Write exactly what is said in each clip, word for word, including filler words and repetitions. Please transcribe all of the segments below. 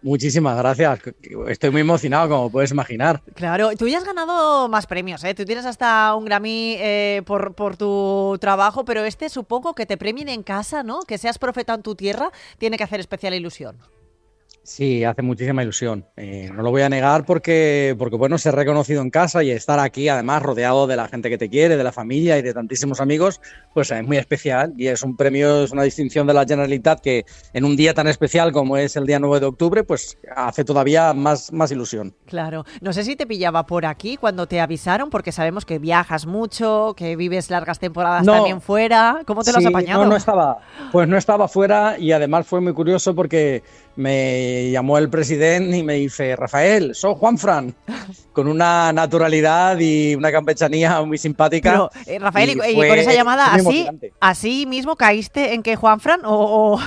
Muchísimas gracias. Estoy muy emocionado, como puedes imaginar. Claro, tú ya has ganado más premios, ¿eh? Tú tienes hasta un Grammy eh, por, por tu trabajo, pero este supongo que te premien en casa, ¿no? Que seas profeta en tu tierra, tiene que hacer especial ilusión. Sí, hace muchísima ilusión. Eh, no lo voy a negar porque, porque, bueno, ser reconocido en casa y estar aquí, además, rodeado de la gente que te quiere, de la familia y de tantísimos amigos, pues es muy especial y es un premio, es una distinción de la Generalitat que en un día tan especial como es el día nueve de octubre, pues hace todavía más, más ilusión. Claro. No sé si te pillaba por aquí cuando te avisaron, porque sabemos que viajas mucho, que vives largas temporadas No, también fuera. ¿Cómo te lo has sí, apañado? no, no estaba, pues no estaba fuera y además fue muy curioso porque me llamó el presidente y me dice, Rafael, soy Juanfran, con una naturalidad y una campechanía muy simpática. Pero, eh, Rafael, y, y y fue, con esa llamada, muy ¿así, emocionante. así mismo caíste en que Juanfran o...? o...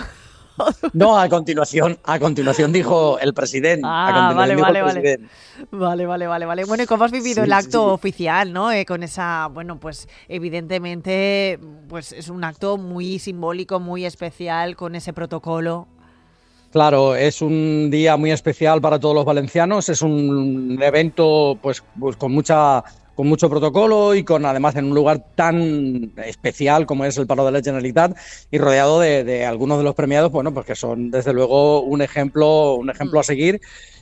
No, a continuación, a continuación dijo el presidente, a Ah, vale, continuación dijo el vale, vale. presidente. Vale, vale, vale, vale. Bueno, ¿y cómo has vivido el Sí, sí, acto sí. oficial, no? Eh, con esa, bueno, pues evidentemente, pues es un acto muy simbólico, muy especial, con ese protocolo. Claro, es un día muy especial para todos los valencianos, es un evento pues, pues con mucha con mucho protocolo y con además en un lugar tan especial como es el Palau de la Generalitat y rodeado de, de algunos de los premiados, bueno, pues que son desde luego un ejemplo, un ejemplo a seguir.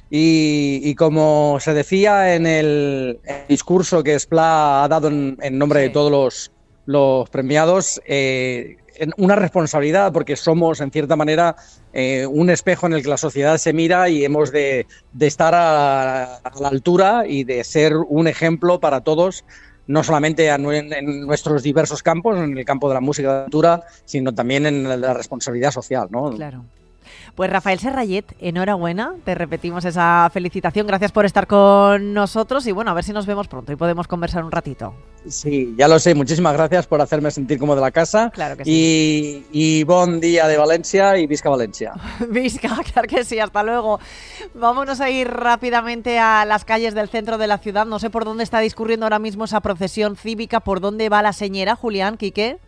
Y, y como se decía en el, el discurso que Esplá ha dado en, en nombre Sí. de todos los, los premiados, eh, una responsabilidad porque somos en cierta manera eh, un espejo en el que la sociedad se mira y hemos de, de estar a, a la altura y de ser un ejemplo para todos, no solamente en, en nuestros diversos campos, en el campo de la música y de la cultura, sino también en la responsabilidad social, ¿no? Claro. Pues Rafael Serrallet, enhorabuena, te repetimos esa felicitación, gracias por estar con nosotros y bueno, a ver si nos vemos pronto y podemos conversar un ratito. Sí, ya lo sé, muchísimas gracias por hacerme sentir como de la casa. Claro que sí. Y, y bon día de Valencia y visca Valencia. Visca, claro que sí, hasta luego. Vámonos a ir rápidamente a las calles del centro de la ciudad, no sé por dónde está discurriendo ahora mismo esa procesión cívica, por dónde va la señora, Julián, Quique.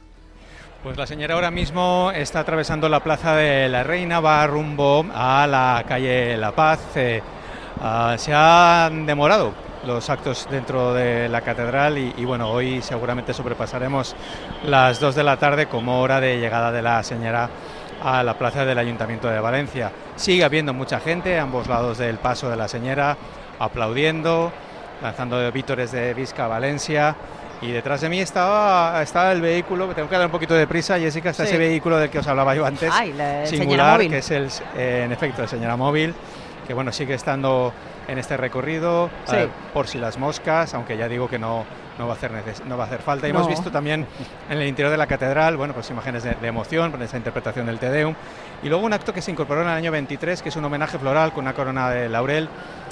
Pues la señora ahora mismo está atravesando la Plaza de la Reina, va rumbo a la calle La Paz. Eh, uh, se han demorado los actos dentro de la catedral y, y bueno, hoy seguramente sobrepasaremos las dos de la tarde como hora de llegada de la señora a la plaza del Ayuntamiento de Valencia. Sigue habiendo mucha gente a ambos lados del paso de la señora, aplaudiendo, lanzando vítores de Visca Valencia. Y detrás de mí estaba, estaba el vehículo, que tengo que dar un poquito de prisa, Jessica, está sí. ese vehículo del que os hablaba yo antes, Ay, la singular, que es el, eh, en efecto, el señora móvil, que bueno, sigue estando en este recorrido, sí. eh, por si las moscas, aunque ya digo que no, no, va, a hacer neces- no va a hacer falta. Y no. Hemos visto también en el interior de la catedral, bueno, pues imágenes de, de emoción, con esa interpretación del Te Deum, y luego un acto que se incorporó en el año veintitrés, que es un homenaje floral con una corona de laurel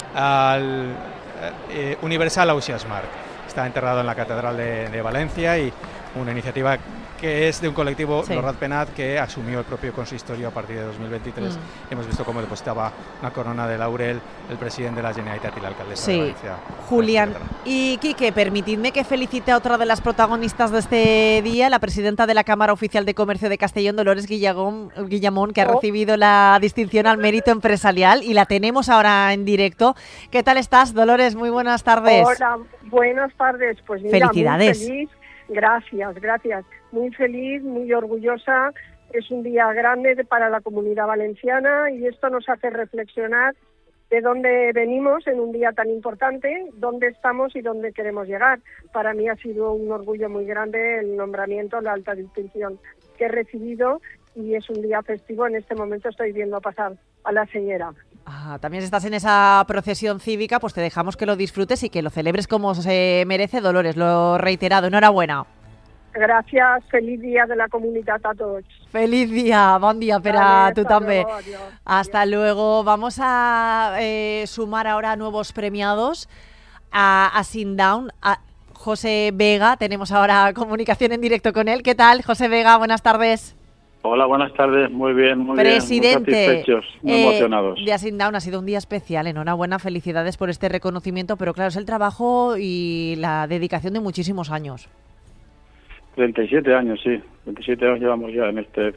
al eh, Universal Ausiàs Marc. Está enterrado en la Catedral de, de Valencia y una iniciativa que es de un colectivo, sí. Lorrat Penat, que asumió el propio consistorio a partir de dos mil veintitrés. Mm. Hemos visto cómo depositaba una corona de laurel el presidente de la Generalitat y la alcaldesa sí. de Valencia. Julián, y Quique, permitidme que felicite a otra de las protagonistas de este día, la presidenta de la Cámara Oficial de Comercio de Castellón, Dolores Guillamón, Guillamón, que ha oh. recibido la distinción al mérito empresarial y la tenemos ahora en directo. ¿Qué tal estás, Dolores? Muy buenas tardes. Hola, buenas tardes. Pues mira, felicidades. Muy feliz. Gracias, gracias. Muy feliz, muy orgullosa. Es un día grande para la Comunidad Valenciana y esto nos hace reflexionar de dónde venimos en un día tan importante, dónde estamos y dónde queremos llegar. Para mí ha sido un orgullo muy grande el nombramiento, la alta distinción que he recibido y es un día festivo. En este momento estoy viendo pasar a la señora. Ah, también estás en esa procesión cívica, pues te dejamos que lo disfrutes y que lo celebres como se merece, Dolores, lo reiterado. Enhorabuena. Gracias, feliz día de la comunidad a todos. Feliz día, bon dia per a vale, tu també. Luego, adiós, hasta adiós. luego. Vamos a eh, sumar ahora nuevos premiados a, a Sundown, a José Vega. Tenemos ahora comunicación en directo con él. ¿Qué tal, José Vega? Buenas tardes. Hola, buenas tardes, muy bien, muy Presidente, bien, muy satisfechos, muy eh, emocionados. De Sundown ha sido un día especial, enhorabuena, felicidades por este reconocimiento, pero claro, es el trabajo y la dedicación de muchísimos años. treinta y siete años, sí, treinta y siete años llevamos ya en este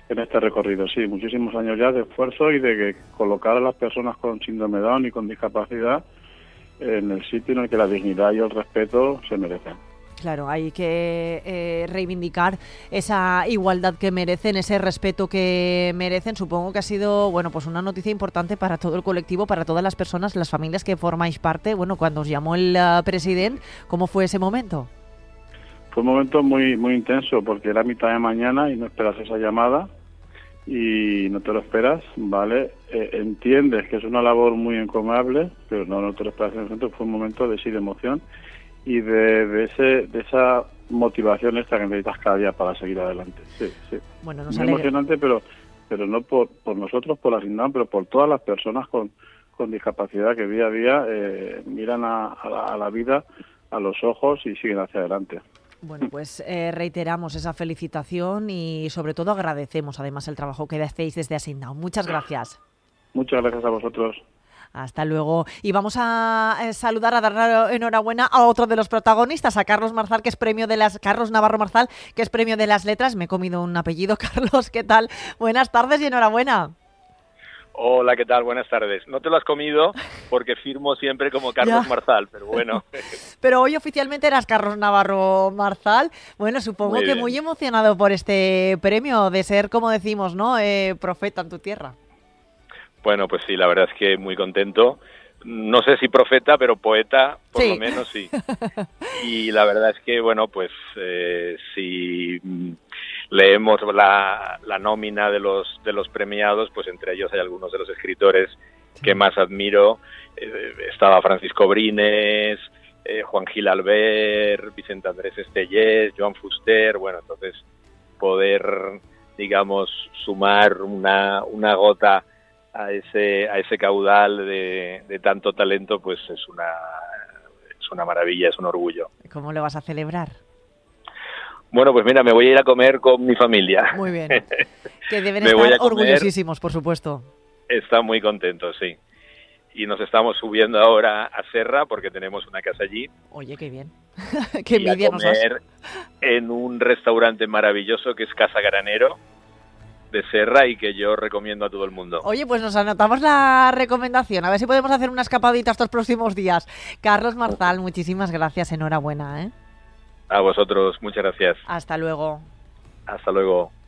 en este recorrido. Sí, muchísimos años ya de esfuerzo y de que colocar a las personas con síndrome de Down y con discapacidad en el sitio en el que la dignidad y el respeto se merecen. Claro, hay que eh, reivindicar esa igualdad que merecen, ese respeto que merecen. Supongo que ha sido, bueno, pues una noticia importante para todo el colectivo, para todas las personas, las familias que formáis parte. Bueno, cuando os llamó el uh, presidente, ¿cómo fue ese momento? Fue un momento muy muy intenso porque era mitad de mañana y no esperas esa llamada y no te lo esperas, ¿vale? Eh, entiendes que es una labor muy encomiable, pero no, no te lo esperas en el momento. Fue un momento de sí de emoción y de, de ese de esa motivación esta que necesitas cada día para seguir adelante. Sí, sí. Bueno, nos muy alegra. emocionante, pero pero no por, por nosotros, por la Sindam, pero por todas las personas con, con discapacidad que día a día eh, miran a, a, la, a la vida a los ojos y siguen hacia adelante. Bueno, pues eh, reiteramos esa felicitación y sobre todo agradecemos además el trabajo que hacéis desde Asindown. Muchas gracias. Muchas gracias a vosotros. Hasta luego. Y vamos a eh, saludar, a dar enhorabuena a otro de los protagonistas, a Carlos Marzal, que es premio de las Carlos Navarro Marzal, que es premio de las letras. Me he comido un apellido. Carlos, ¿qué tal? Buenas tardes y enhorabuena. Hola, ¿qué tal? Buenas tardes. No te lo has comido porque firmo siempre como Carlos Marzal, pero bueno. Pero hoy oficialmente eras Carlos Navarro Marzal. Bueno, supongo muy que muy emocionado por este premio de ser, como decimos, ¿no? Eh, profeta en tu tierra. Bueno, pues sí, la verdad es que muy contento. No sé si profeta, pero poeta, por sí. lo menos sí. Y la verdad es que, bueno, pues eh, si leemos la, la nómina de los de los premiados, pues entre ellos hay algunos de los escritores sí. que más admiro. Eh, estaba Francisco Brines, eh, Juan Gil Albert, Vicente Andrés Estellés, Joan Fuster. Bueno, entonces poder, digamos, sumar una, una gota a ese a ese caudal de, de tanto talento, pues es una es una maravilla, es un orgullo. ¿Cómo lo vas a celebrar? Bueno, pues mira, me voy a ir a comer con mi familia. Muy bien. Que deben estar orgullosísimos, por supuesto. Están muy contentos, sí. Y nos estamos subiendo ahora a Serra porque tenemos una casa allí. Oye, qué bien. Qué envidia nos has. Y a comer en un restaurante maravilloso que es Casa Granero de Serra y que yo recomiendo a todo el mundo. Oye, pues nos anotamos la recomendación, a ver si podemos hacer una escapadita estos próximos días. Carlos Marzal, muchísimas gracias, enhorabuena, ¿eh? A vosotros, muchas gracias. Hasta luego. Hasta luego.